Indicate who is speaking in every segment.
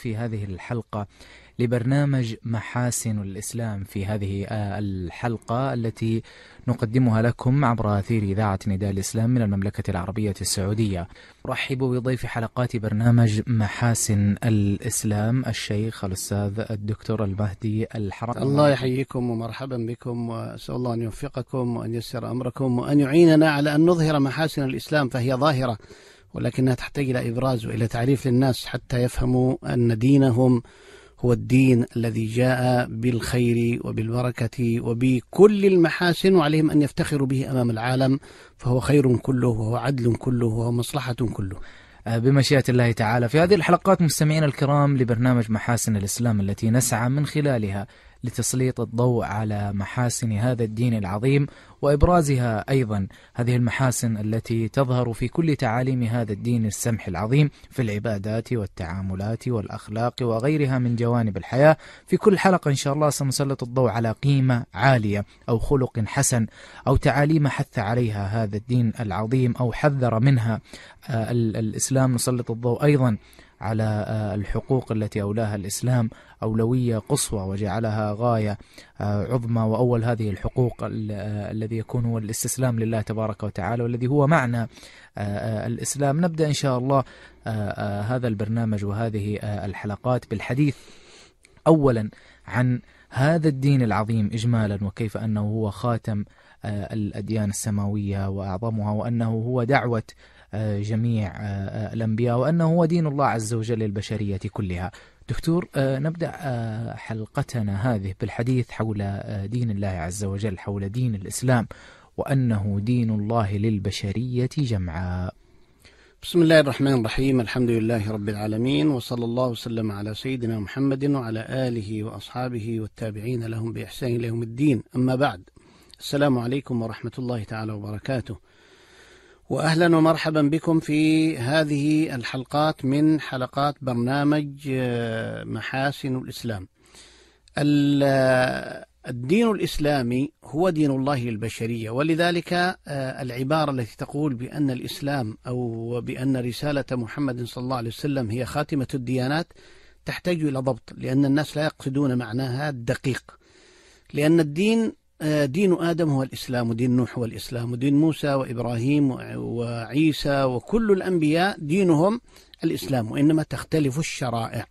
Speaker 1: في هذه الحلقة لبرنامج محاسن الإسلام، في هذه الحلقة التي نقدمها لكم عبر أثير إذاعة نداء الإسلام من المملكة العربية السعودية. أرحب بضيف حلقات برنامج محاسن الإسلام الشيخ الأستاذ الدكتور المهدي الحرم.
Speaker 2: الله يحييكم ومرحبا بكم، وأسأل الله أن يوفقكم وأن ييسر أمركم وأن يعيننا على أن نظهر محاسن الإسلام، فهي ظاهرة ولكنها تحتاج إلى إبراز وإلى تعريف للناس حتى يفهموا أن دينهم هو الدين الذي جاء بالخير وبالبركة وبكل المحاسن، وعليهم أن يفتخروا به أمام العالم، فهو خير كله وهو عدل كله وهو مصلحة كله
Speaker 1: بمشيئة الله تعالى. في هذه الحلقات مستمعين الكرام لبرنامج محاسن الإسلام التي نسعى من خلالها لتسليط الضوء على محاسن هذا الدين العظيم وإبرازها أيضا، هذه المحاسن التي تظهر في كل تعاليم هذا الدين السمح العظيم في العبادات والتعاملات والأخلاق وغيرها من جوانب الحياة. في كل حلقة إن شاء الله سنسلط الضوء على قيمة عالية أو خلق حسن أو تعاليم حث عليها هذا الدين العظيم أو حذر منها الإسلام. نسلط الضوء أيضا على الحقوق التي أولاها الإسلام أولوية قصوى وجعلها غاية عظمى، وأول هذه الحقوق الذي يكون هو الاستسلام لله تبارك وتعالى، والذي هو معنى الإسلام. نبدأ إن شاء الله هذا البرنامج وهذه الحلقات بالحديث أولا عن هذا الدين العظيم إجمالا، وكيف أنه هو خاتم الأديان السماوية وأعظمها، وأنه هو دعوة جميع الأنبياء، وأنه هو دين الله عز وجل للبشرية كلها. دكتور، نبدأ حلقتنا هذه بالحديث حول دين الله عز وجل، حول دين الإسلام، وأنه دين الله للبشرية جمعاء.
Speaker 2: بسم الله الرحمن الرحيم، الحمد لله رب العالمين، وصلى الله وسلم على سيدنا محمد وعلى آله وأصحابه والتابعين لهم بإحسان إلى يوم الدين. أما بعد، السلام عليكم ورحمة الله تعالى وبركاته، وأهلا ومرحبا بكم في هذه الحلقات من حلقات برنامج محاسن الإسلام. الدين الإسلامي هو دين الله للبشرية، ولذلك العبارة التي تقول بأن الإسلام أو بأن رسالة محمد صلى الله عليه وسلم هي خاتمة الديانات تحتاج إلى ضبط، لأن الناس لا يقصدون معناها الدقيق. لأن الدين دين آدم هو الإسلام، ودين نوح هو الإسلام، ودين موسى وإبراهيم وعيسى وكل الأنبياء دينهم الإسلام، وإنما تختلف الشرائع،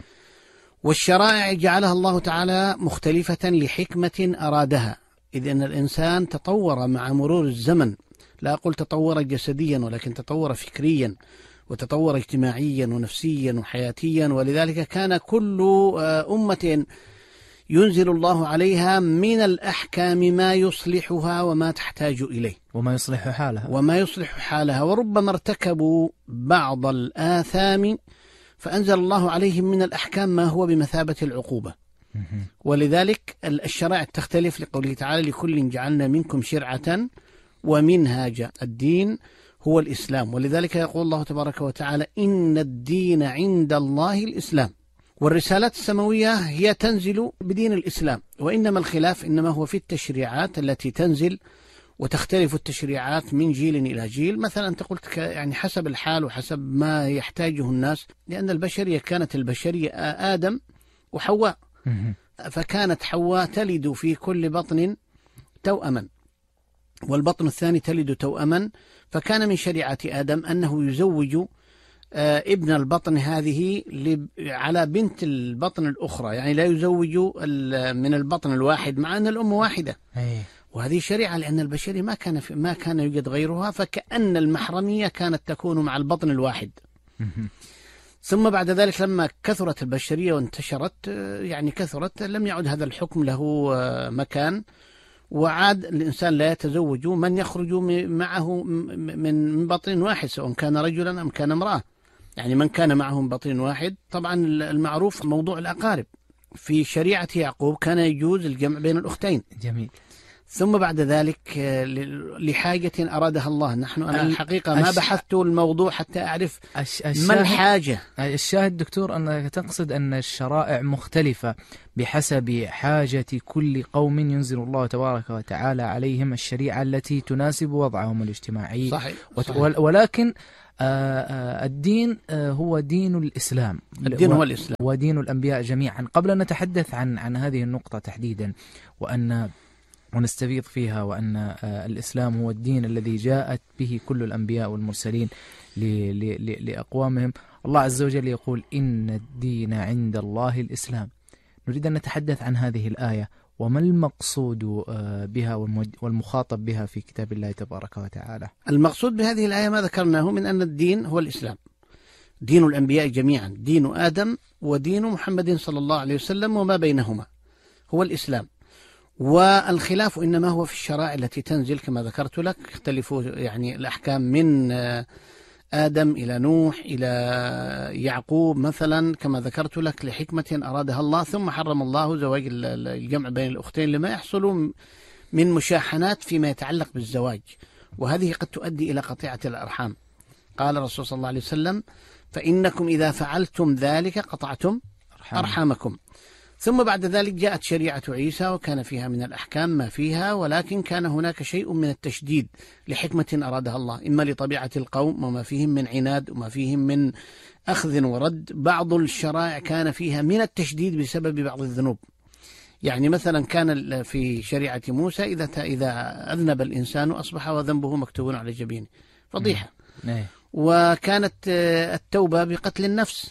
Speaker 2: والشرائع جعلها الله تعالى مختلفة لحكمة أرادها، إذ أن الإنسان تطور مع مرور الزمن، لا أقول تطور جسديا ولكن تطور فكريا وتطور اجتماعيا ونفسيا وحياتيا، ولذلك كان كل أمة ينزل الله عليها من الأحكام ما يصلحها وما تحتاج إليه
Speaker 1: وما يصلح حالها
Speaker 2: وربما ارتكبوا بعض الآثام فأنزل الله عليهم من الأحكام ما هو بمثابة العقوبة. ولذلك الشرائع تختلف، لقوله تعالى: لكل جعلنا منكم شرعة ومنهاجا. الدين هو الإسلام، ولذلك يقول الله تبارك وتعالى: إن الدين عند الله الإسلام. والرسالات السماوية هي تنزل بدين الإسلام، وإنما الخلاف إنما هو في التشريعات التي تنزل، وتختلف التشريعات من جيل إلى جيل. مثلا أنت قلت يعني حسب الحال وحسب ما يحتاجه الناس، لأن البشرية كانت البشرية آدم وحواء، فكانت حواء تلد في كل بطن توأما، والبطن الثاني تلد توأما، فكان من شريعة آدم أنه يزوج ابن البطن هذه على بنت البطن الأخرى، يعني لا يزوج من البطن الواحد مع أن الأم واحدة. وهذه شريعة، لأن البشرية ما كان يوجد غيرها، فكأن المحرمية كانت تكون مع البطن الواحد. ثم بعد ذلك لما كثرت البشرية وانتشرت، يعني كثرت، لم يعد هذا الحكم له مكان، وعاد الإنسان لا يتزوج من يخرج معه من بطن واحد، سواء كان رجلا أم كان امرأة، يعني من كان معه من بطن واحد. طبعا المعروف موضوع الأقارب، في شريعة يعقوب كان يجوز الجمع بين الأختين.
Speaker 1: جميل.
Speaker 2: ثم بعد ذلك لحاجة أرادها الله. أنا الحقيقة ما بحثت الموضوع حتى أعرف ما الحاجة.
Speaker 1: الشاهد دكتور أنك تقصد أن الشرائع مختلفة بحسب حاجة كل قوم، ينزل الله تبارك وتعالى عليهم الشريعة التي تناسب وضعهم الاجتماعي.
Speaker 2: صحيح.
Speaker 1: ولكن الدين هو دين الإسلام.
Speaker 2: الدين هو الإسلام
Speaker 1: ودين الأنبياء جميعا. قبل أن نتحدث عن هذه النقطة تحديدا ونستفيض فيها وأن الإسلام هو الدين الذي جاءت به كل الأنبياء والمرسلين لأقوامهم، الله عز وجل يقول إن الدين عند الله الإسلام. نريد أن نتحدث عن هذه الآية وما المقصود بها والمخاطب بها في كتاب الله تبارك وتعالى.
Speaker 2: المقصود بهذه الآية ما ذكرناه من أن الدين هو الإسلام، دين الأنبياء جميعا، دين آدم ودين محمد صلى الله عليه وسلم وما بينهما هو الإسلام. والخلاف إنما هو في الشرائع التي تنزل كما ذكرت لك، اختلفوا يعني الأحكام من آدم إلى نوح إلى يعقوب مثلا كما ذكرت لك لحكمة أرادها الله، ثم حرم الله زواج الجمع بين الأختين لما يحصل من مشاحنات فيما يتعلق بالزواج، وهذه قد تؤدي إلى قطيعة الأرحام. قال الرسول صلى الله عليه وسلم فإنكم إذا فعلتم ذلك قطعتم أرحامكم. ثم بعد ذلك جاءت شريعة عيسى وكان فيها من الأحكام ما فيها، ولكن كان هناك شيء من التشديد لحكمة أرادها الله، إما لطبيعة القوم وما فيهم من عناد وما فيهم من أخذ ورد. بعض الشرائع كان فيها من التشديد بسبب بعض الذنوب، يعني مثلا كان في شريعة موسى إذا أذنب الإنسان أصبح وذنبه مكتوب على جبينه، فضيحة. وكانت التوبة بقتل النفس،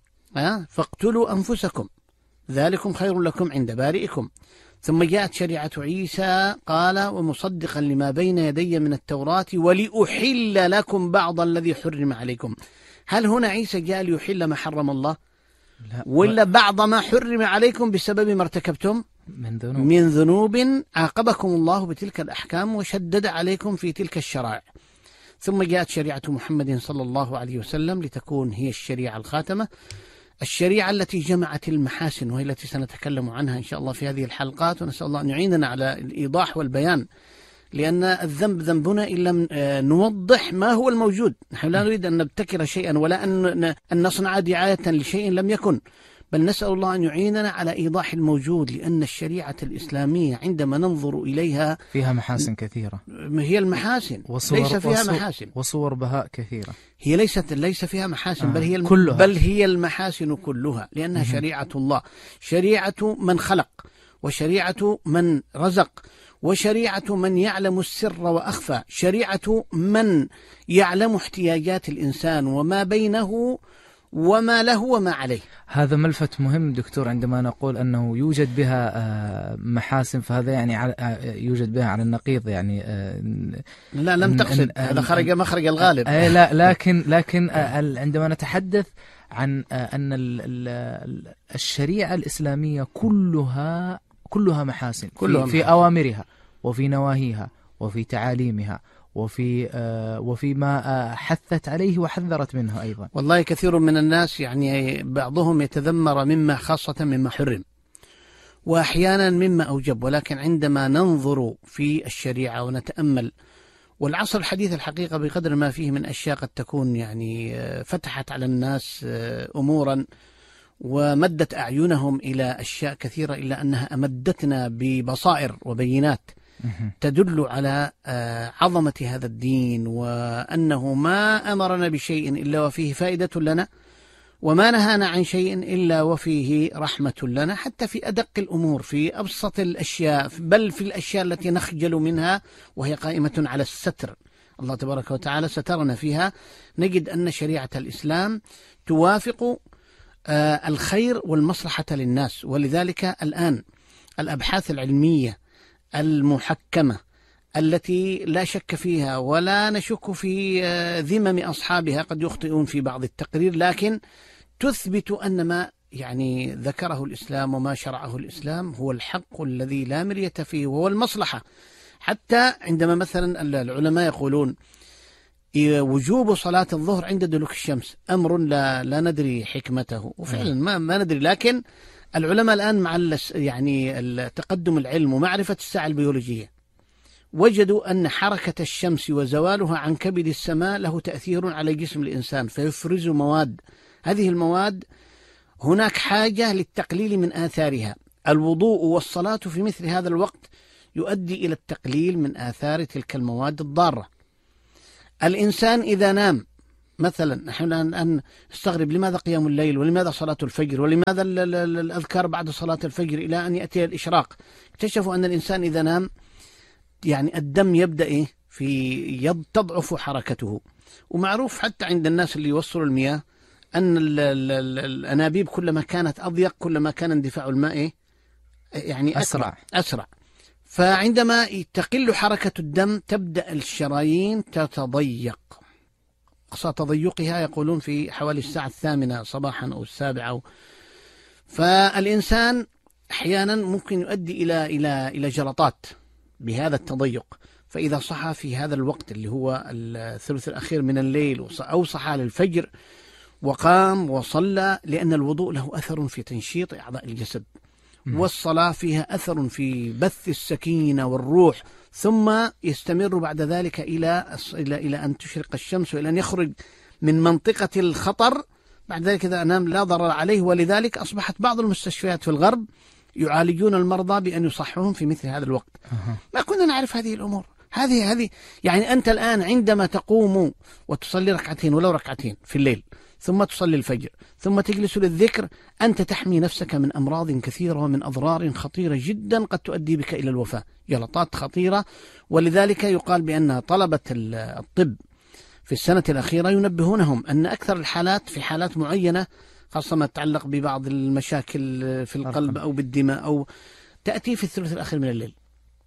Speaker 2: فاقتلوا أنفسكم ذلكم خير لكم عند بارئكم. ثم جاءت شريعة عيسى قال ومصدقا لما بين يدي من التوراة ولأحل لكم بعض الذي حرم عليكم. هل هنا عيسى جاء ليحل ما حرم الله؟ لا. ولا بعض ما حرم عليكم بسبب ما ارتكبتم من ذنوب عاقبكم الله بتلك الأحكام وشدد عليكم في تلك الشرائع. ثم جاءت شريعة محمد صلى الله عليه وسلم لتكون هي الشريعة الخاتمة، الشريعة التي جمعت المحاسن، وهي التي سنتكلم عنها إن شاء الله في هذه الحلقات، ونسأل الله أن يعيننا على الإيضاح والبيان، لأن الذنب ذنبنا إن لم نوضح ما هو الموجود. نحن لا نريد أن نبتكر شيئا ولا أن نصنع دعاية لشيء لم يكن، بل نسأل الله أن يعيننا على إيضاح الموجود، لأن الشريعة الإسلامية عندما ننظر إليها
Speaker 1: فيها محاسن كثيرة.
Speaker 2: هي المحاسن ليس فيها محاسن
Speaker 1: وصور بهاء كثيرة.
Speaker 2: هي ليس فيها محاسن
Speaker 1: بل
Speaker 2: هي المحاسن كلها، لأنها شريعة الله، شريعة من خلق، وشريعة من رزق، وشريعة من يعلم السر وأخفى، شريعة من يعلم احتياجات الإنسان وما بينه وما له وما عليه.
Speaker 1: هذا ملفت مهم دكتور، عندما نقول أنه يوجد بها محاسن فهذا يعني يوجد بها على النقيض، يعني
Speaker 2: لا لم تقصد هذا خرج مخرج الغالب.
Speaker 1: لا لكن عندما نتحدث عن أن الشريعة الإسلامية كلها محاسن في أوامرها وفي نواهيها وفي تعاليمها وفي ما حثت عليه وحذرت منه أيضا.
Speaker 2: والله كثير من الناس يعني بعضهم يتذمر مما خاصة مما حرم، وأحيانا مما أوجب، ولكن عندما ننظر في الشريعة ونتأمل، والعصر الحديث الحقيقة بقدر ما فيه من أشياء قد تكون يعني فتحت على الناس أمورا ومدت أعينهم إلى أشياء كثيرة، إلا أنها أمدتنا ببصائر وبينات تدل على عظمة هذا الدين، وأنه ما أمرنا بشيء إلا وفيه فائدة لنا، وما نهانا عن شيء إلا وفيه رحمة لنا، حتى في أدق الأمور، في أبسط الأشياء، بل في الأشياء التي نخجل منها وهي قائمة على الستر. الله تبارك وتعالى سترنا فيها. نجد أن شريعة الإسلام توافق الخير والمصلحة للناس، ولذلك الآن الأبحاث العلمية المحكمة التي لا شك فيها ولا نشك في ذمم أصحابها، قد يخطئون في بعض التقرير، لكن تثبت أن ما يعني ذكره الإسلام وما شرعه الإسلام هو الحق الذي لا مرية فيه، وهو المصلحة. حتى عندما مثلا العلماء يقولون وجوب صلاة الظهر عند دلوك الشمس أمر لا ندري حكمته، وفعلا ما ندري، لكن العلماء الآن مع يعني التقدم العلم ومعرفة الساعة البيولوجية وجدوا أن حركة الشمس وزوالها عن كبد السماء له تأثير على جسم الإنسان، فيفرز مواد، هذه المواد هناك حاجة للتقليل من آثارها. الوضوء والصلاة في مثل هذا الوقت يؤدي إلى التقليل من آثار تلك المواد الضارة. الإنسان إذا نام مثلا نحن الآن نستغرب لماذا قيام الليل، ولماذا صلاة الفجر، ولماذا الأذكار بعد صلاة الفجر إلى أن يأتي الإشراق. اكتشفوا أن الإنسان إذا نام يعني الدم يبدأ تضعف حركته. ومعروف حتى عند الناس اللي يوصلوا المياه أن الأنابيب كلما كانت أضيق كلما كان اندفاع الماء يعني أسرع. فعندما تقل حركة الدم تبدأ الشرايين تتضيق، أقصى تضيقها يقولون في حوالي الساعة 8 صباحا أو 7. فالإنسان أحيانا ممكن يؤدي إلى جلطات بهذا التضيق. فإذا صحى في هذا الوقت اللي هو الثلث الأخير من الليل أو صحى للفجر وقام وصلى، لأن الوضوء له أثر في تنشيط أعضاء الجسد، والصلاة فيها أثر في بث السكينة والروح، ثم يستمر بعد ذلك إلى أن تشرق الشمس وإلى أن يخرج من منطقة الخطر. بعد ذلك إذا نام لا ضرر عليه. ولذلك أصبحت بعض المستشفيات في الغرب يعالجون المرضى بأن يصحوهم في مثل هذا الوقت. ما كنا نعرف هذه الأمور. هذه يعني أنت الآن عندما تقوم وتصلي ركعتين ولو ركعتين في الليل، ثم تصلي الفجر، ثم تجلس للذكر، أنت تحمي نفسك من أمراض كثيرة ومن أضرار خطيرة جدا قد تؤدي بك إلى الوفاة، جلطات خطيرة. ولذلك يقال بأن طلبة الطب في السنة الأخيرة ينبهونهم أن أكثر الحالات في حالات معينة، خاصة ما تتعلق ببعض المشاكل في القلب أو بالدماء أو تأتي في الثلث الأخير من الليل.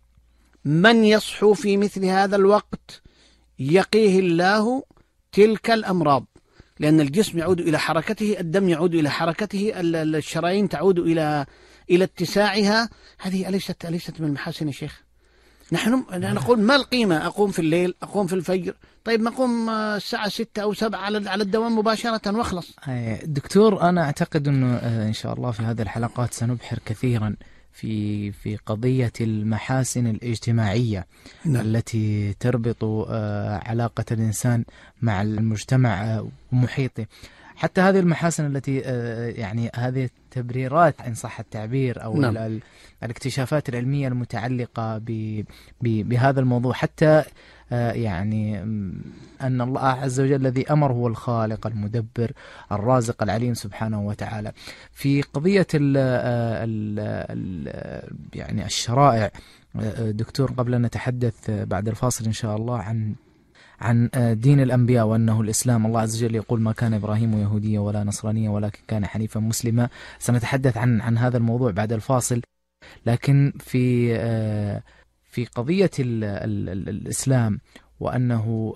Speaker 2: من يصحو في مثل هذا الوقت يقيه الله تلك الأمراض، لأن الجسم يعود إلى حركته، الدم يعود إلى حركته، الشرايين تعود إلى اتساعها. هذه أليست من المحاسن يا شيخ؟ نحن نقول ما القيمة أقوم في الليل، أقوم في الفجر، طيب ما أقوم الساعة 6 أو 7 على الدوام مباشرة واخلص.
Speaker 1: دكتور، أنا أعتقد أنه إن شاء الله في هذه الحلقات سنبحر كثيرا في قضية المحاسن الاجتماعية التي تربط علاقة الإنسان مع المجتمع ومحيطه. حتى هذه المحاسن التي يعني هذه التبريرات إن صح التعبير أو الاكتشافات العلمية المتعلقة بهذا الموضوع، حتى يعني أن الله عز وجل الذي أمر هو الخالق المدبر الرازق العليم سبحانه وتعالى. في قضية يعني الشرائع دكتور، قبل أن نتحدث بعد الفاصل إن شاء الله عن دين الأنبياء وأنه الإسلام، الله عز وجل يقول ما كان إبراهيم يهوديا ولا نصرانيا ولكن كان حنيفا مسلما. سنتحدث عن هذا الموضوع بعد الفاصل. لكن في قضية الإسلام وأنه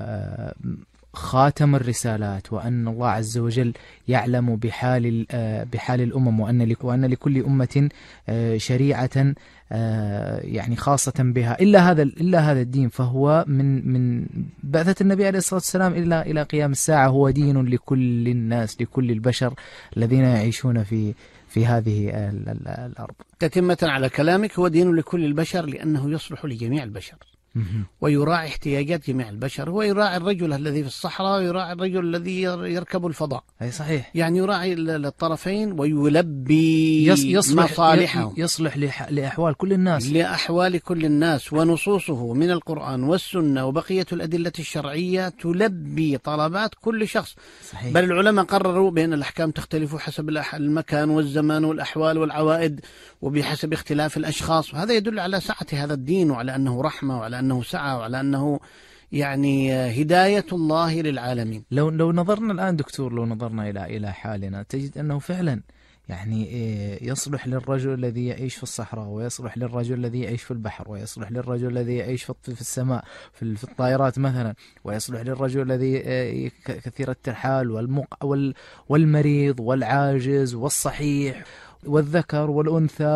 Speaker 1: خاتم الرسالات، وأن الله عز وجل يعلم بحال الأمم، وأن لكل أمة شريعة يعني خاصة بها إلا هذا الدين، فهو من بعثة النبي عليه الصلاة والسلام إلى قيام الساعة هو دين لكل الناس، لكل البشر الذين يعيشون في هذه الأرض.
Speaker 2: تتمة على كلامك، هو دين لكل البشر لأنه يصلح لجميع البشر ويراعي احتياجات جميع البشر. هو يراعي الرجل الذي في الصحراء ويراعي الرجل الذي يركب الفضاء.
Speaker 1: أي صحيح.
Speaker 2: يعني يراعي الطرفين ويلبي مصالحهم،
Speaker 1: يصلح لأحوال كل الناس،
Speaker 2: لأحوال كل الناس. ونصوصه من القرآن والسنة وبقية الأدلة الشرعية تلبي طلبات كل شخص.
Speaker 1: صحيح.
Speaker 2: بل العلماء قرروا بأن الأحكام تختلف حسب المكان والزمان والأحوال والعوائد وبحسب اختلاف الأشخاص، وهذا يدل على سعة هذا الدين وعلى أنه رحمة وعلى أنه سعة وعلى أنه يعني هداية الله للعالمين.
Speaker 1: لو نظرنا الآن دكتور، لو نظرنا إلى حالنا تجد أنه فعلا يعني يصلح للرجل الذي يعيش في الصحراء، ويصلح للرجل الذي يعيش في البحر، ويصلح للرجل الذي يعيش في السماء في الطائرات مثلا، ويصلح للرجل الذي كثير الترحال والمريض والعاجز والصحيح والذكر والأنثى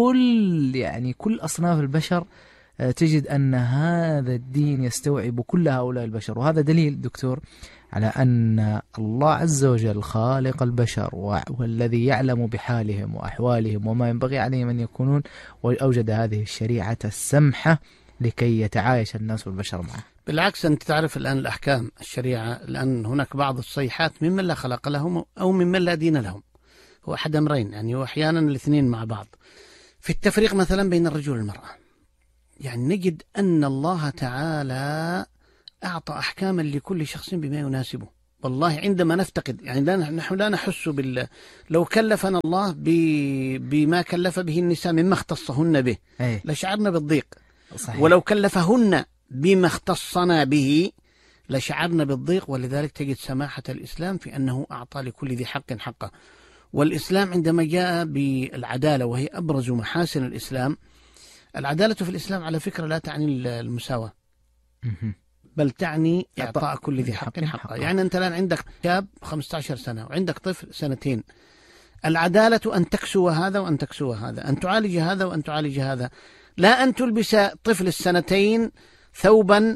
Speaker 1: وكل كل أصناف البشر. تجد أن هذا الدين يستوعب كل هؤلاء البشر. وهذا دليل دكتور على أن الله عز وجل خالق البشر والذي يعلم بحالهم وأحوالهم وما ينبغي عليهم أن يكونون، وأوجد هذه الشريعة السمحة لكي يتعايش الناس والبشر معه.
Speaker 2: بالعكس، أنت تعرف الآن الأحكام الشريعة، الآن هناك بعض الصيحات ممن لا خلق لهم أو ممن لا دين لهم. هو أحد أمرين، يعني وأحيانا الاثنين مع بعض. في التفريق مثلا بين الرجل والمرأة، يعني نجد أن الله تعالى أعطى أحكاما لكل شخص بما يناسبه. والله عندما نفتقد، يعني نحن لا نحس لو كلفنا الله بما كلف به النساء مما اختصهن به لشعرنا بالضيق. صحيح. ولو كلفهن بما اختصنا به لشعرنا بالضيق. ولذلك تجد سماحة الإسلام في أنه أعطى لكل ذي حق حقه. والإسلام عندما جاء بالعدالة وهي أبرز محاسن الإسلام، العدالة في الإسلام على فكرة لا تعني المساواة، بل تعني إعطاء كل ذي حق حقه. يعني أنت الآن عندك شاب 15 سنة وعندك طفل 2 سنين، العدالة أن تكسو هذا وأن تكسو هذا، أن تعالج هذا وأن تعالج هذا، لا أن تلبس طفل 2 ثوبا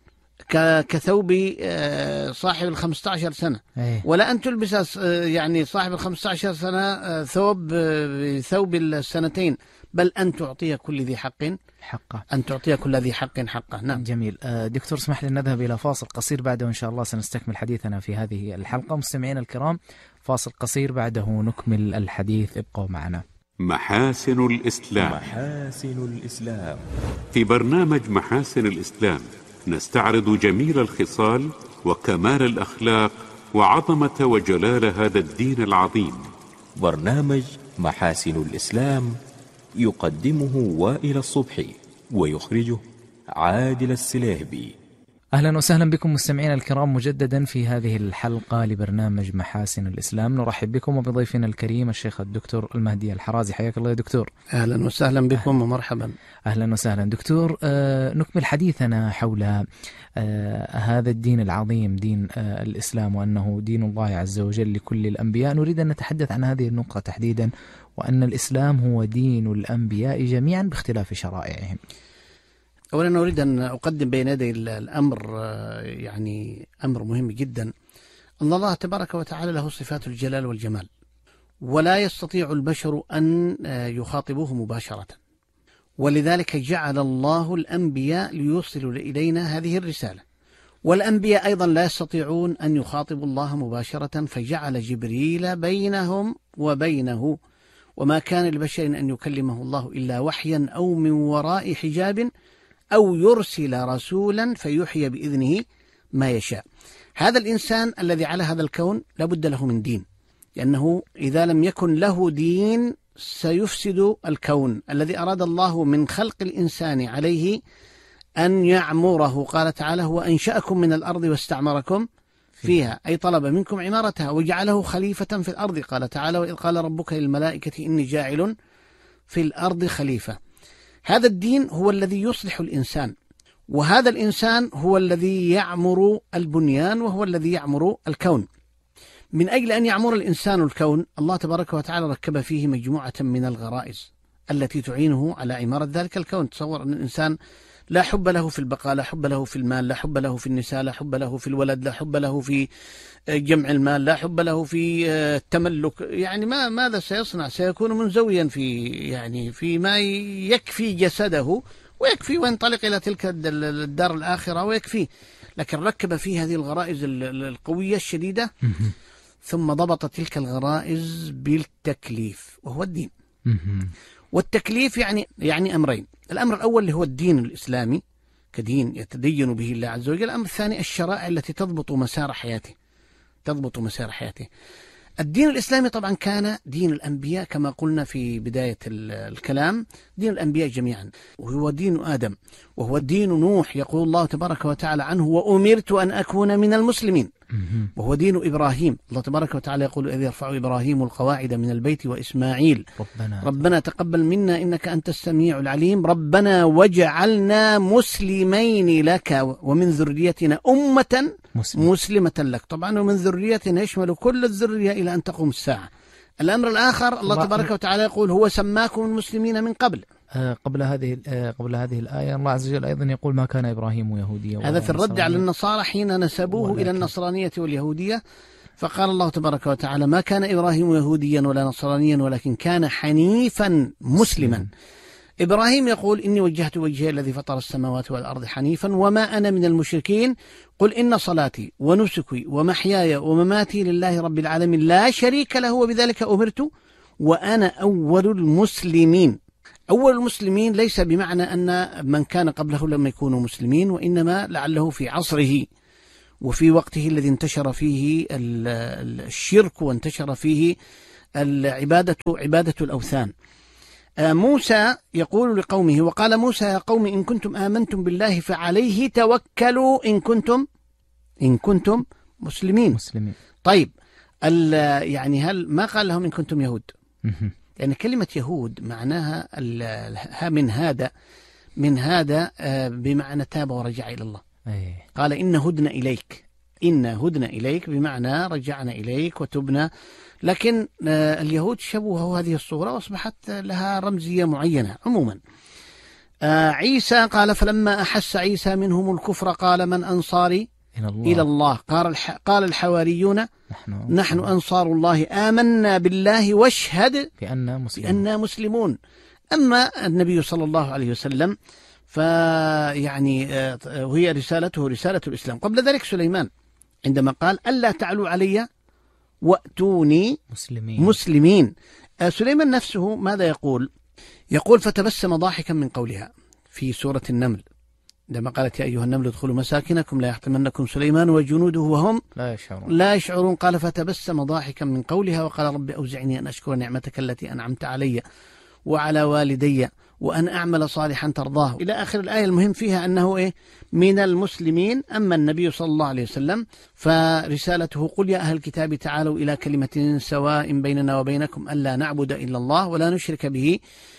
Speaker 2: كثوب صاحب 15 سنة، ولا أن تلبس يعني صاحب 15 سنة ثوب 2 بل أن تعطي كل ذي حق حقه، أن تعطي كل ذي حق حقه. نعم.
Speaker 1: جميل. دكتور اسمح لي نذهب إلى فاصل قصير، بعده إن شاء الله سنستكمل حديثنا في هذه الحلقة. مستمعينا الكرام، فاصل قصير بعده نكمل الحديث، ابقوا معنا.
Speaker 3: محاسن الإسلام.
Speaker 4: محاسن الإسلام.
Speaker 3: في برنامج محاسن الإسلام نستعرض جميل الخصال وكمال الأخلاق وعظمة وجلال هذا الدين العظيم.
Speaker 4: برنامج محاسن الإسلام يقدمه وائل الصبحي ويخرجه عادل السلاهبي.
Speaker 1: أهلا وسهلا بكم مستمعينا الكرام مجددا في هذه الحلقة لبرنامج محاسن الإسلام. نرحب بكم وبضيفنا الكريم الشيخ الدكتور المهدي الحرازي. حياك الله يا دكتور.
Speaker 2: أهلا وسهلا بكم ومرحبا.
Speaker 1: أهلا وسهلا دكتور. نكمل حديثنا حول هذا الدين العظيم، دين الإسلام، وأنه دين الله عز وجل لكل الأنبياء. نريد أن نتحدث عن هذه النقطة تحديدا، وأن الإسلام هو دين الأنبياء جميعا باختلاف شرائعهم.
Speaker 2: أولا أريد أن أقدم بين يدي الأمر، يعني أمر مهم جدا، أن الله تبارك وتعالى له صفات الجلال والجمال، ولا يستطيع البشر أن يخاطبوه مباشرة، ولذلك جعل الله الأنبياء ليوصلوا إلينا هذه الرسالة، والأنبياء أيضا لا يستطيعون أن يخاطبوا الله مباشرة، فجعل جبريل بينهم وبينه، وما كان لبشر أن يكلمه الله إلا وحيا أو من وراء حجاب أو يرسل رسولا فيحيي بإذنه ما يشاء. هذا الإنسان الذي على هذا الكون لابد له من دين، لأنه إذا لم يكن له دين سيفسد الكون الذي أراد الله من خلق الإنسان عليه أن يعمره. قال تعالى: هو أنشأكم من الأرض واستعمركم فيها، أي طلب منكم عمارتها وجعله خليفة في الأرض. قال تعالى: وإذ قال ربك للملائكة إني جاعل في الأرض خليفة. هذا الدين هو الذي يصلح الإنسان، وهذا الإنسان هو الذي يعمر البنيان، وهو الذي يعمر الكون. من أجل أن يعمر الإنسان الكون، الله تبارك وتعالى ركب فيه مجموعة من الغرائز التي تعينه على عمارة ذلك الكون. تصور أن الإنسان لا حب له في البقاء، لا حب له في المال، لا حب له في النساء، لا حب له في الولد، لا حب له في جمع المال، لا حب له في التملك. يعني ماذا سيصنع؟ سيكون منزويا في ما يكفي جسده ويكفي، وينطلق إلى تلك الدار الآخرة ويكفي. لكن ركب فيه هذه الغرائز القوية الشديدة، ثم ضبط تلك الغرائز بالتكليف وهو الدين. والتكليف يعني أمرين: الأمر الأول اللي هو الدين الإسلامي كدين يتدين به الله عز وجل، الأمر الثاني الشرائع التي تضبط مسار حياته. الدين الإسلامي طبعا كان دين الأنبياء كما قلنا في بداية الكلام، دين الأنبياء جميعا، وهو دين آدم، وهو دين نوح، يقول الله تبارك وتعالى عنه: وأمرت أن أكون من المسلمين. وهو دين إبراهيم، الله تبارك وتعالى يقول: إذ يرفع إبراهيم القواعد من البيت وإسماعيل ربنا تقبل منا إنك أنت السميع العليم ربنا وجعلنا مسلمين لك ومن ذريتنا أمة مسلمة لك. طبعا ومن ذريتنا يشمل كل الذرية إلى أن تقوم الساعة. الأمر الآخر الله تبارك وتعالى يقول: هو سماكم المسلمين من قبل.
Speaker 1: قبل هذه الآية الله عز وجل أيضا يقول: ما كان إبراهيم يهوديا.
Speaker 2: هذا في الرد على النصارى حين نسبوه إلى النصرانية واليهودية، فقال الله تبارك وتعالى: ما كان إبراهيم يهوديا ولا نصرانيا ولكن كان حنيفا مسلما. إبراهيم يقول: إني وجهت وجهي الذي فطر السماوات والأرض حنيفا وما أنا من المشركين، قل إن صلاتي ونسكي ومحياي ومماتي لله رب العالمين لا شريك له وبذلك أمرت وأنا أول المسلمين. أول المسلمين ليس بمعنى أن من كان قبله لم يكونوا مسلمين، وإنما لعله في عصره وفي وقته الذي انتشر فيه الشرك وانتشر فيه عبادة الأوثان. موسى يقول لقومه: وقال موسى يا قوم إن كنتم آمنتم بالله فعليه توكلوا إن كنتم مسلمين. طيب يعني هل ما قال لهم إن كنتم يهود؟ يعني كلمة يهود معناها من هذا بمعنى تاب ورجع إلى الله. قال إن هدنا إليك بمعنى رجعنا إليك وتبنا. لكن اليهود شبهوا هذه الصورة وأصبحت لها رمزية معينة. عموما عيسى قال: فلما أحس عيسى منهم الكفر قال: من أنصاري إلى الله؟ قال الحواريون نحن أنصار الله آمنا بالله واشهد بأننا مسلمون. أما النبي صلى الله عليه وسلم فيعني وهي رسالته رسالة الإسلام. قبل ذلك سليمان عندما قال: ألا تعلوا علي وأتوني مسلمين. سليمان نفسه ماذا يقول؟ يقول: فتبسم ضاحكا من قولها في سورة النمل عندما قالت: يا أيها النمل ادخلوا مساكنكم لا يحطمنكم سليمان وجنوده وهم لا يشعرون. قال: فتبسم ضاحكا من قولها وقال: رب أوزعني أن أشكر نعمتك التي أنعمت علي وعلى والدي وأن أعمل صالحا ترضاه إلى آخر الآية. المهم فيها أنه من المسلمين. أما النبي صلى الله عليه وسلم فرسالته: قل يا أهل الكتاب تعالوا إلى كلمة سواء بيننا وبينكم ألا نعبد إلا الله ولا نشرك به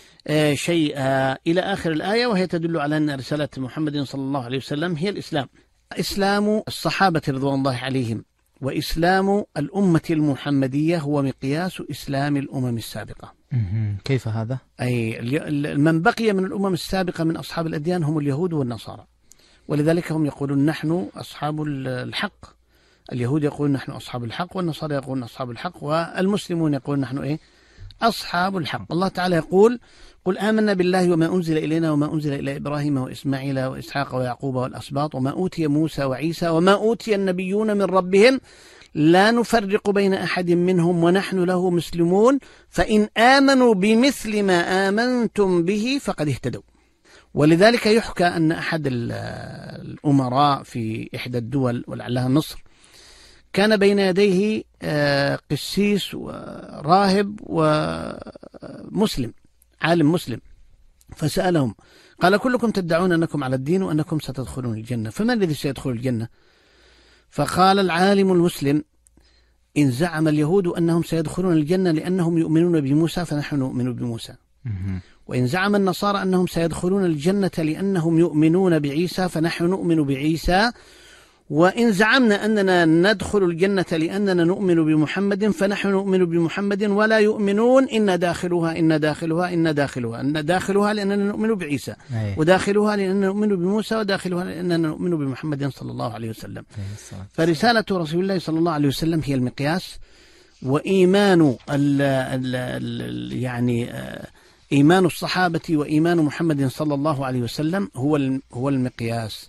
Speaker 2: شيئا إلى آخر الآية. وهي تدل على أن رسالة محمد صلى الله عليه وسلم هي الإسلام. إسلام الصحابة رضوان الله عليهم وإسلام الأمة المحمدية هو مقياس إسلام الأمم السابقة.
Speaker 1: كيف هذا؟
Speaker 2: أي من بقي من الأمم السابقة من أصحاب الأديان هم اليهود والنصارى، ولذلك هم يقولون نحن أصحاب الحق. اليهود يقولون نحن أصحاب الحق، والنصارى يقولون أصحاب الحق، والمسلمون يقولون نحن أصحاب الحق. الله تعالى يقول: قل آمنا بالله وما أنزل إلينا وما أنزل إلى إبراهيم وإسماعيل وإسحاق ويعقوب والأسباط وما أوتي موسى وعيسى وما أوتي النبيون من ربهم لا نفرق بين أحد منهم ونحن له مسلمون فإن آمنوا بمثل ما آمنتم به فقد اهتدوا. ولذلك يحكى أن أحد الأمراء في إحدى الدول ولعلها مصر كان بين يديه قسيس وراهب ومسلم، عالم مسلم، فسألهم قال: كلكم تدعون أنكم على الدين وأنكم ستدخلون الجنة، فما الذي سيدخل الجنة؟ فقال العالم المسلم: إن زعم اليهود أنهم سيدخلون الجنة لأنهم يؤمنون بموسى فنحن نؤمن بموسى، وإن زعم النصارى أنهم سيدخلون الجنة لأنهم يؤمنون بعيسى فنحن نؤمن بعيسى، وإن زعمنا أننا ندخل الجنة لأننا نؤمن بمحمد فنحن نؤمن بمحمد ولا يؤمنون إن داخلها إن داخلها إن داخلها إن داخلها لأننا نؤمن بعيسى، وداخلها لأننا نؤمن بموسى، وداخلها لأننا نؤمن بمحمد صلى الله عليه وسلم. فرسالة رسول الله صلى الله عليه وسلم هي المقياس، وإيمان يعني إيمان الصحابة وإيمان محمد صلى الله عليه وسلم هو المقياس.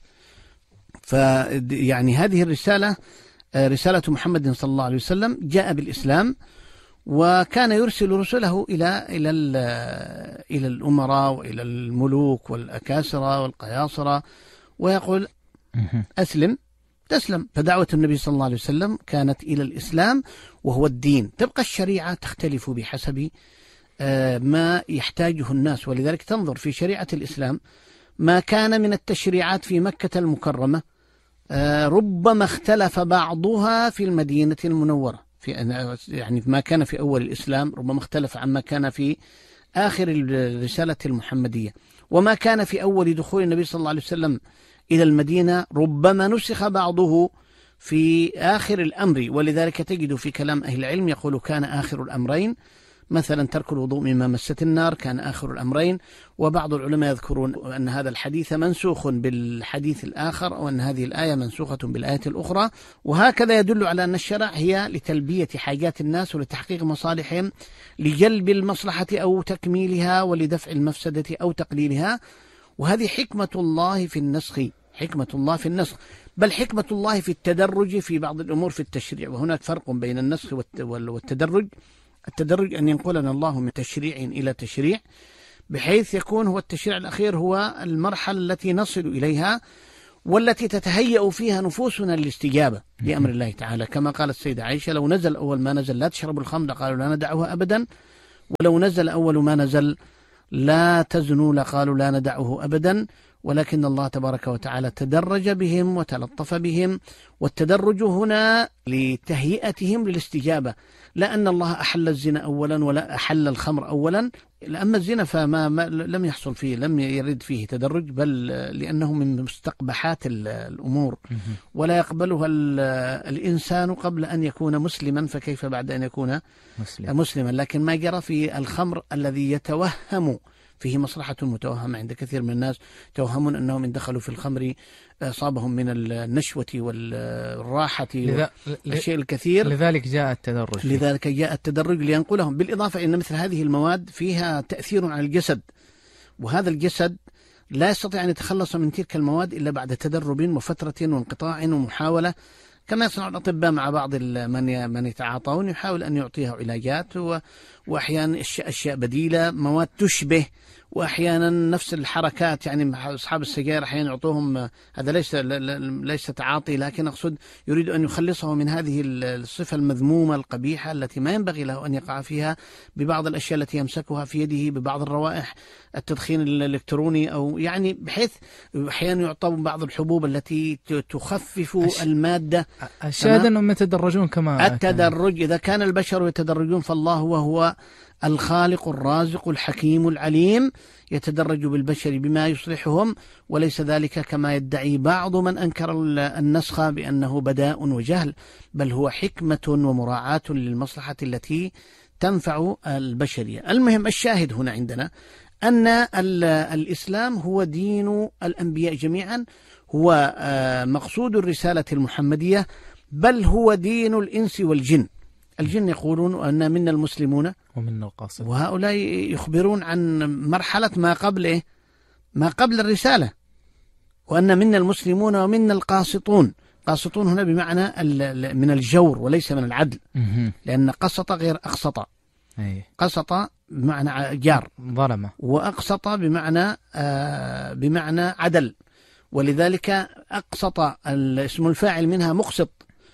Speaker 2: فيعني هذه الرسالة رسالة محمد صلى الله عليه وسلم جاء بالإسلام، وكان يرسل رسله إلى الأمراء وإلى الملوك والأكاسرة والقياصرة ويقول: أسلم تسلم. فدعوة النبي صلى الله عليه وسلم كانت إلى الإسلام وهو الدين. تبقى الشريعة تختلف بحسب ما يحتاجه الناس، ولذلك تنظر في شريعة الإسلام ما كان من التشريعات في مكة المكرمة ربما اختلف بعضها في المدينة المنورة، يعني ما كان في أول الإسلام ربما اختلف عما كان في آخر الرسالة المحمدية، وما كان في أول دخول النبي صلى الله عليه وسلم إلى المدينة ربما نسخ بعضه في آخر الأمر. ولذلك تجد في كلام أهل العلم يقول كان آخر الأمرين مثلا ترك الوضوء مما مست النار كان آخر الأمرين، وبعض العلماء يذكرون أن هذا الحديث منسوخ بالحديث الآخر، أو أن هذه الآية منسوخة بالآية الأخرى. وهكذا يدل على أن الشرع هي لتلبية حاجات الناس ولتحقيق مصالحهم، لجلب المصلحة أو تكميلها، ولدفع المفسدة أو تقليلها. وهذه حكمة الله في النسخ، حكمة الله في النسخ، بل حكمة الله في التدرج في بعض الأمور في التشريع. وهناك فرق بين النسخ والتدرج. التدرج أن ينقلنا الله من تشريع إلى تشريع، بحيث يكون هو التشريع الأخير هو المرحلة التي نصل إليها، والتي تتهيأ فيها نفوسنا للاستجابة لأمر الله تعالى، كما قالت السيدة عائشة: لو نزل أول ما نزل لا تشربوا الخمر قالوا لا ندعها أبدا، ولو نزل أول ما نزل لا تزنوا لقالوا لا ندعه أبدا. ولكن الله تبارك وتعالى تدرج بهم وتلطف بهم، والتدرج هنا لتهيئتهم للاستجابة، لا أن الله أحل الزنا أولا ولا أحل الخمر أولا. أما الزنا فما لم يحصل فيه، لم يرد فيه تدرج، بل لأنه من مستقبحات الأمور ولا يقبلها الإنسان قبل أن يكون مسلما، فكيف بعد أن يكون مسلما. لكن ما جرى في الخمر الذي يتوهم فيه مصلحة متوهمة عند كثير من الناس، يتوهمون أنهم إن دخلوا في الخمر أصابهم من النشوة والراحة والشيء الكثير.
Speaker 1: لذلك جاء التدرج
Speaker 2: لينقلهم. بالإضافة إن مثل هذه المواد فيها تأثير على الجسد، وهذا الجسد لا يستطيع أن يتخلص من تلك المواد إلا بعد تدرب وفترة وانقطاع ومحاولة، كما يصنع الأطباء مع بعض من يتعاطون، يحاول أن يعطيه علاجات وأحيانا أشياء بديلة، مواد تشبه، وأحيانا نفس الحركات. يعني أصحاب السجائر أحيانا يعطوهم، هذا ليس تعاطي، لكن أقصد يريد أن يخلصه من هذه الصفة المذمومة القبيحة التي ما ينبغي له أن يقع فيها، ببعض الأشياء التي يمسكها في يده، ببعض الروائح، التدخين الإلكتروني، أو يعني بحيث أحيانا يعطون بعض الحبوب التي تخفف المادة.
Speaker 1: الشاهد أنهم يتدرجون كما
Speaker 2: التدرج. إذا كان البشر يتدرجون فالله وهو الخالق الرازق الحكيم العليم يتدرج بالبشر بما يصلحهم، وليس ذلك كما يدعي بعض من أنكر النسخ بأنه بداء وجهل، بل هو حكمة ومراعاة للمصلحة التي تنفع البشرية. المهم الشاهد هنا عندنا أن الإسلام هو دين الأنبياء جميعا، هو مقصود الرسالة المحمدية، بل هو دين الإنس والجن. الجن يقولون أن منا المسلمون
Speaker 1: ومنا القاسطون،
Speaker 2: وهؤلاء يخبرون عن مرحلة ما قبل الرسالة، وأن منا المسلمون ومنا القاسطون. قاسطون هنا بمعنى من الجور وليس من العدل، لأن قسط غير أقسط. قسط بمعنى جار،
Speaker 1: ظلمة،
Speaker 2: وأقسط بمعنى عدل، ولذلك أقسط اسم الفاعل منها مقسط،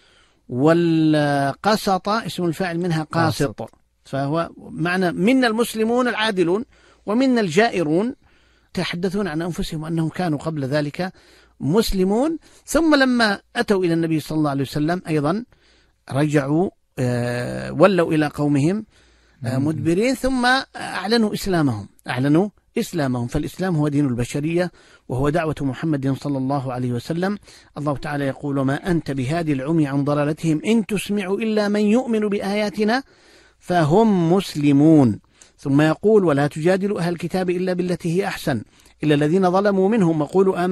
Speaker 2: والقسط اسم الفاعل منها قاسط. فهو معنى منا المسلمون العادلون ومنا الجائرون، تحدثون عن أنفسهم أنهم كانوا قبل ذلك مسلمون، ثم لما أتوا إلى النبي صلى الله عليه وسلم أيضا رجعوا ولوا إلى قومهم مدبرين، ثم أعلنوا إسلامهم. فالإسلام هو دين البشرية، وهو دعوة محمد صلى الله عليه وسلم. الله تعالى يقول: ما أنت بهادي العمي عن ضلالتهم إن تسمع إلا من يؤمن بآياتنا فهم مسلمون. ثم يقول: ولا تجادلوا أهل الكتاب إلا بالتي هي أحسن إلا الذين ظلموا منهم وقولوا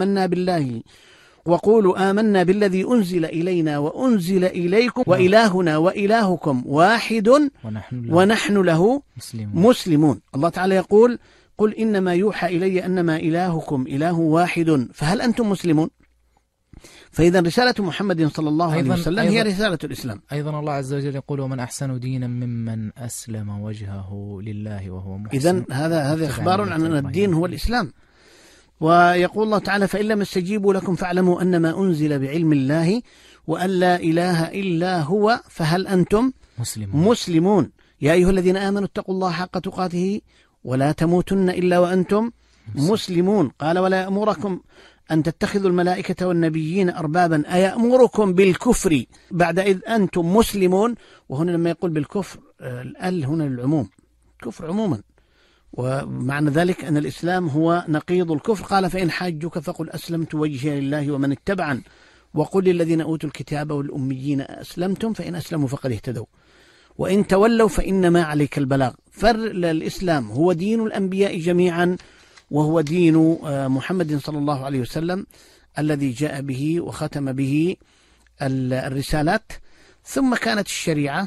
Speaker 2: آمنا بالذي أنزل إلينا وأنزل إليكم وإلهنا وإلهكم واحد ونحن له مسلمون. الله تعالى يقول: قل إنما يوحى إلي أنما إلهكم إله واحد فهل أنتم مسلمون؟ فإذا رسالة محمد صلى الله عليه وسلم هي رسالة الإسلام.
Speaker 1: أيضا الله عز وجل يقول: ومن أحسن دينا ممن أسلم وجهه لله وهو محسن.
Speaker 2: إذن هذا إخبار عن أن الدين هو الإسلام. ويقول الله تعالى: فإن لم يستجيبوا لكم فاعلموا أنما أنزل بعلم الله وأن لا إله إلا هو فهل أنتم مسلمون. يا أيها الذين آمنوا اتقوا الله حق تقاته ولا تموتن إلا وأنتم مسلمون. قال: ولا يأمركم أن تتخذوا الملائكة والنبيين أربابا أيأمركم بالكفر بعد إذ أنتم مسلمون. وهنا لما يقول بالكفر هنا للعموم، كفر عموما، ومعنى ذلك أن الإسلام هو نقيض الكفر. قال: فإن حاجوك فقل أسلمت وجهي لله ومن اتبعن وقل للذين أوتوا الكتاب والأميين أسلمتم فإن أسلموا فقد اهتدوا وإن تولوا فإنما عليك البلاغ. فالإسلام هو دين الأنبياء جميعا، وهو دين محمد صلى الله عليه وسلم الذي جاء به وختم به الرسالات. ثم كانت الشريعة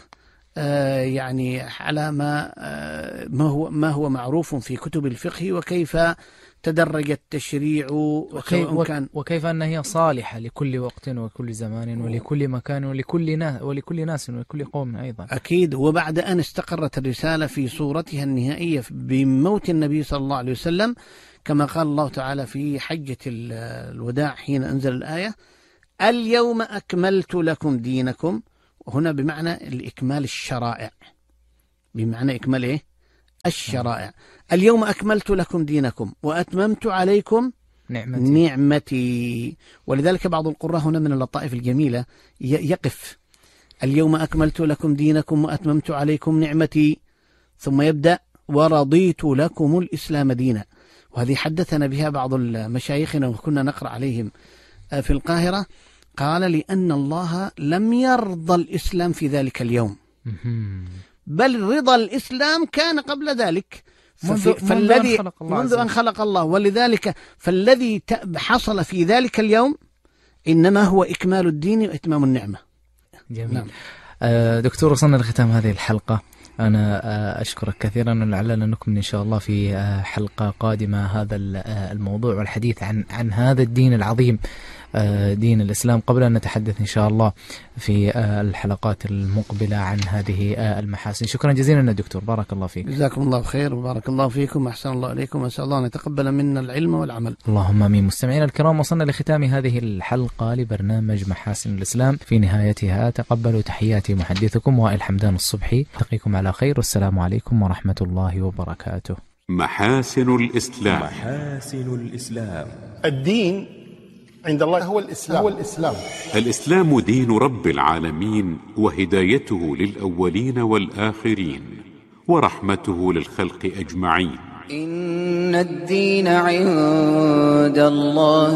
Speaker 2: يعني على ما هو معروف في كتب الفقه، وكيف تدرج التشريع
Speaker 1: وكيف أن هي صالحة لكل وقت وكل زمان ولكل مكان ولكل ناس ولكل قوم أيضا.
Speaker 2: أكيد. وبعد أن استقرت الرسالة في صورتها النهائية بموت النبي صلى الله عليه وسلم، كما قال الله تعالى في حجة الوداع حين أنزل الآية: اليوم أكملت لكم دينكم. وهنا بمعنى الإكمال الشرائع، بمعنى إكمال إيه؟ الشرائع. اليوم أكملت لكم دينكم وأتممت عليكم نعمتي. ولذلك بعض القراء هنا من اللطائف الجميلة يقف: اليوم أكملت لكم دينكم وأتممت عليكم نعمتي، ثم يبدأ: ورضيت لكم الإسلام دينا. وهذه حدثنا بها بعض مشايخنا وكنا نقرأ عليهم في القاهرة، قال: لأن الله لم يرضى الإسلام في ذلك اليوم، بل رضا الإسلام كان قبل ذلك، منذ أن خلق الله. ولذلك فالذي حصل في ذلك اليوم إنما هو إكمال الدين وإتمام النعمة.
Speaker 1: جميل. نعم. دكتور، وصلنا لختام هذه الحلقة. أنا أشكرك كثيرا، ولعلنا نكمل إن شاء الله في حلقة قادمة هذا الموضوع والحديث عن هذا الدين العظيم، دين الإسلام، قبل أن نتحدث إن شاء الله في الحلقات المقبلة عن هذه المحاسن. شكرا جزيلا دكتور، بارك الله فيك.
Speaker 2: جزاكم الله خير وبارك الله فيكم وأحسن الله إليكم، وأسأل الله أن يتقبل منا العلم والعمل.
Speaker 1: اللهم آمين. مستمعينا الكرام، وصلنا لختام هذه الحلقة لبرنامج محاسن الإسلام. في نهايتها تقبلوا تحياتي محدثكم وائل حمدان الصبحي، ألتقيكم على خير، والسلام عليكم ورحمة الله وبركاته.
Speaker 3: محاسن الإسلام.
Speaker 4: محاسن الإسلام.
Speaker 5: الدين عند الله هو الإسلام.
Speaker 3: الإسلام دين رب العالمين، وهدايته للأولين والآخرين، ورحمته للخلق أجمعين.
Speaker 6: إن الدين عند الله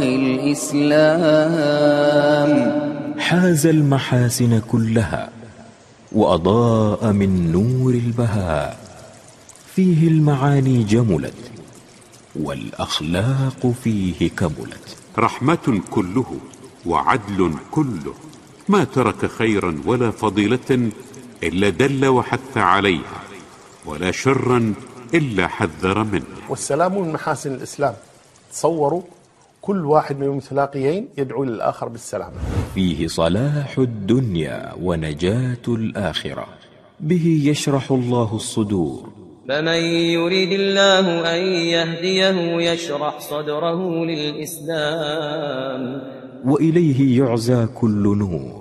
Speaker 6: الإسلام.
Speaker 4: حاز المحاسن كلها وأضاء من نور البهاء، فيه المعاني جملت والأخلاق فيه كملت.
Speaker 3: رحمة كله وعدل كله، ما ترك خيرا ولا فضيلة إلا دل وحث عليها، ولا شرا إلا حذر منه.
Speaker 5: والسلام من محاسن الإسلام. تصوروا كل واحد من المتلاقيين يدعو للآخر بالسلام.
Speaker 4: فيه صلاح الدنيا ونجاة الآخرة، به يشرح الله الصدور.
Speaker 6: فمن يريد الله أن يهديه يشرح صدره للإسلام،
Speaker 4: وإليه يعزى كل نور.